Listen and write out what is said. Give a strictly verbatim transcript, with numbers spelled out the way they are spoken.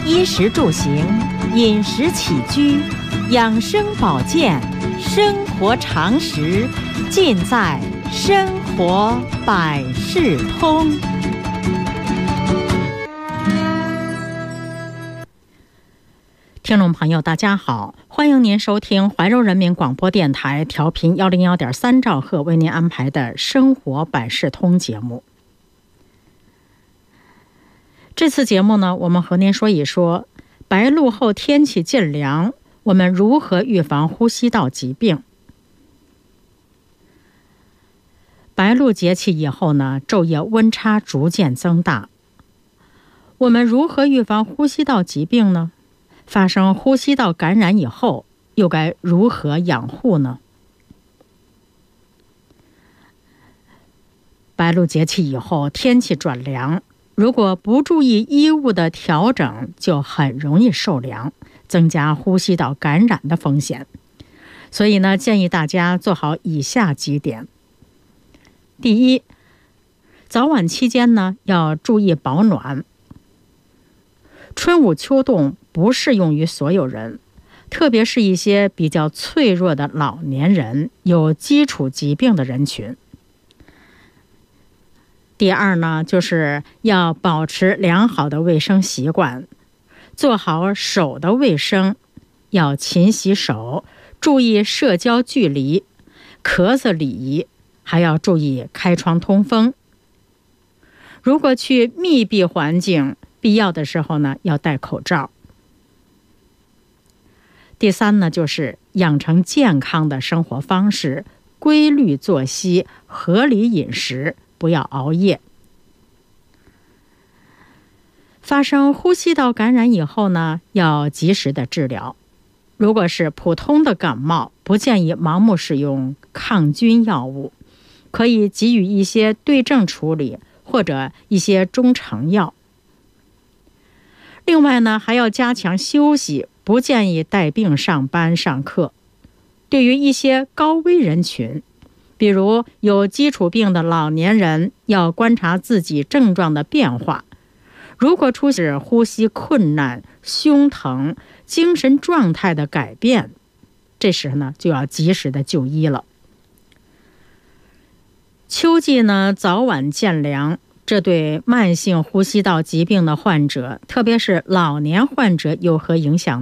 衣食住行、饮食起居、养生保健、生活常识，尽在生活百事通。听众朋友大家好，欢迎您收听怀柔人民广播电台调频一零一点三兆赫为您安排的生活百事通节目。这次节目呢，我们和您说一说白露后天气渐凉，我们如何预防呼吸道疾病。白露节气以后呢，昼夜温差逐渐增大，我们如何预防呼吸道疾病呢？发生呼吸道感染以后，又该如何养护呢？白露节气以后，天气转凉，如果不注意衣物的调整，就很容易受凉，增加呼吸道感染的风险。所以呢，建议大家做好以下几点。第一，早晚期间呢，要注意保暖。春捂秋冻不适用于所有人，特别是一些比较脆弱的老年人、有基础疾病的人群。第二呢，就是要保持良好的卫生习惯，做好手的卫生，要勤洗手，注意社交距离，咳嗽礼仪，还要注意开窗通风。如果去密闭环境，必要的时候呢，要戴口罩。第三呢，就是养成健康的生活方式，规律作息，合理饮食，不要熬夜。发生呼吸道感染以后呢，要及时的治疗。如果是普通的感冒，不建议盲目使用抗菌药物，可以给予一些对症处理或者一些中成药。另外呢，还要加强休息，不建议带病上班上课。对于一些高危人群，比如有基础病的老年人，要观察自己症状的变化。如果出现呼吸困难、胸疼、精神状态的改变，这时呢，就要及时的就医了。秋季呢，早晚渐凉，这对慢性呼吸道疾病的患者，特别是老年患者有何影响？